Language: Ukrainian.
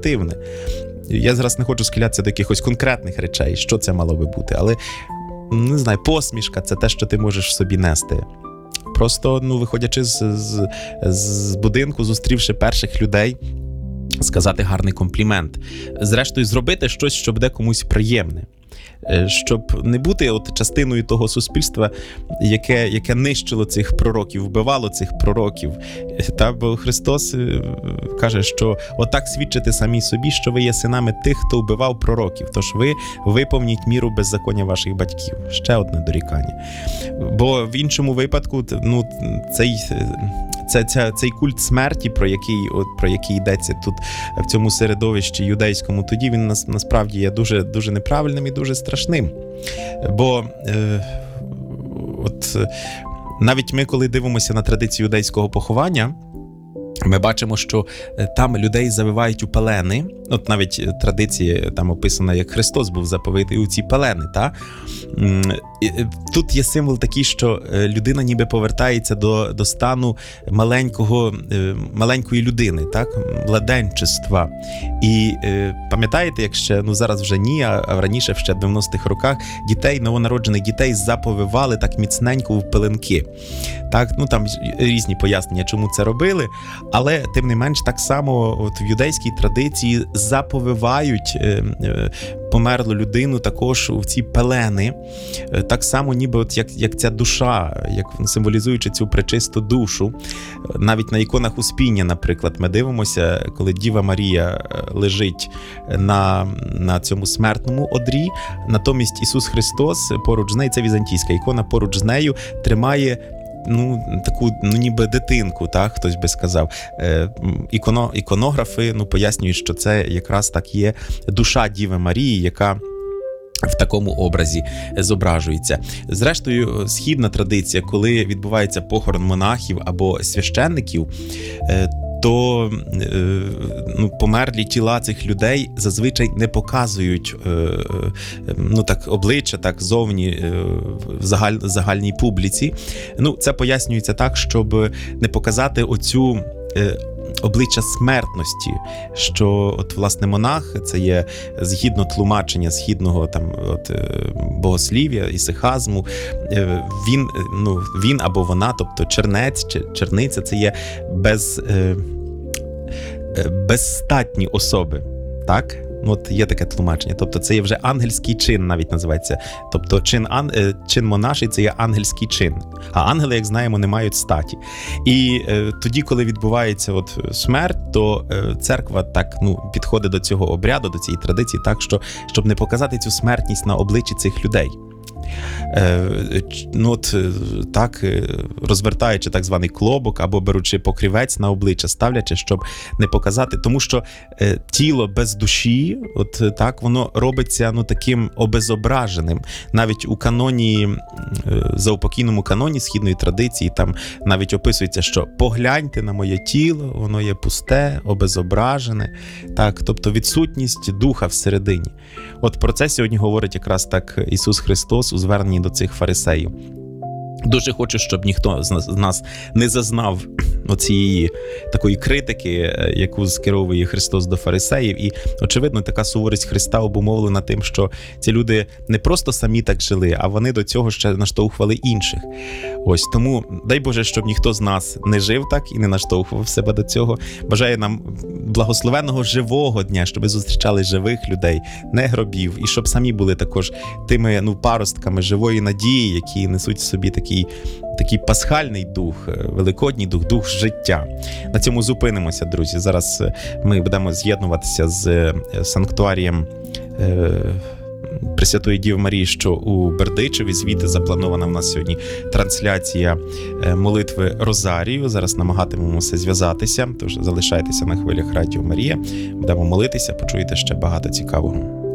позитивне. Я зараз не хочу схилятися до якихось конкретних речей, що це мало би бути, але, не знаю, посмішка – це те, що ти можеш в собі нести. Просто, виходячи з будинку, зустрівши перших людей, сказати гарний комплімент. Зрештою, зробити щось, що буде комусь приємне. Щоб не бути частиною того суспільства, яке нищило цих пророків, вбивало цих пророків. Бо Христос каже, що отак свідчите самі собі, що ви є синами тих, хто вбивав пророків. Тож ви виповніть міру беззаконня ваших батьків. Ще одне дорікання. Бо в іншому випадку, цей культ смерті, про який йдеться тут в цьому середовищі юдейському, тоді він насправді є дуже, дуже неправильним і дуже страшним. Бо навіть ми, коли дивимося на традицію юдейського поховання, ми бачимо, що там людей завивають у пелени. Навіть традиція там описана, як Христос був заповитий у ці пелени. Тут є символ такий, що людина ніби повертається до стану маленької людини, младенчества. І пам'ятаєте, як ще, зараз вже ні, а раніше, ще в 90-х роках, новонароджених дітей заповивали так міцненько в пеленки. Там різні пояснення, чому це робили, але тим не менш так само в юдейській традиції заповивають померлу людину також в ці пелени, так само ніби як ця душа, як символізуючи цю пречисту душу. Навіть на іконах Успіння, наприклад, ми дивимося, коли Діва Марія лежить на цьому смертному одрі, натомість Ісус Христос поруч з нею, це візантійська ікона, поруч з нею тримає таку, ніби дитинку, хтось би сказав. Іконографи, пояснюють, що це якраз так є душа Діви Марії, яка в такому образі зображується. Зрештою, східна традиція, коли відбувається похорон монахів або священників, то померлі тіла цих людей зазвичай не показують обличчя, так зовні в загальній публіці. Це пояснюється так, щоб не показати оцю обличчя смертності, що власне монах, це є згідно тлумачення східного богослів'я і сихазму, він або вона, тобто чернець чи черниця, це є безстатні особи, так? Є таке тлумачення. Тобто це є вже ангельський чин, навіть називається. Тобто чин монаший – це є ангельський чин. А ангели, як знаємо, не мають статі. І тоді, коли відбувається смерть, то церква так підходить до цього обряду, до цієї традиції так, щоб не показати цю смертність на обличчі цих людей. Розвертаючи так званий клобок або беручи покрівець на обличчя, ставлячи, щоб не показати, тому що тіло без душі, воно робиться таким обезображеним. Навіть у каноні, заупокійному каноні східної традиції, там навіть описується, що погляньте на моє тіло, воно є пусте, обезображене, тобто відсутність духа всередині. Про це сьогодні говорить якраз так Ісус Христос у зверненні до цих фарисеїв. Дуже хочу, щоб ніхто з нас не зазнав оцієї такої критики, яку скеровує Христос до фарисеїв. І, очевидно, така суворість Христа обумовлена тим, що ці люди не просто самі так жили, а вони до цього ще наштовхували інших. Тому, дай Боже, щоб ніхто з нас не жив так і не наштовхував себе до цього. Бажаю нам благословенного живого дня, щоб ви зустрічали живих людей, не гробів, і щоб самі були також тими паростками живої надії, які несуть в собі такий пасхальний дух, великодній дух, дух життя. На цьому зупинимося, друзі. Зараз ми будемо з'єднуватися з санктуарієм Пресвятої Діви Марії, що у Бердичеві. Звідти запланована в нас сьогодні трансляція молитви Розарію. Зараз намагатимемося зв'язатися, тож залишайтеся на хвилях Радіо Марія. Будемо молитися, почуєте ще багато цікавого.